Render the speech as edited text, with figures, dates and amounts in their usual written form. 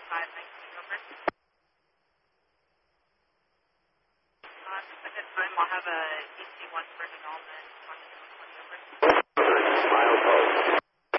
over. Just a good time. I'll have a DC-1 for development. 20 over. Miles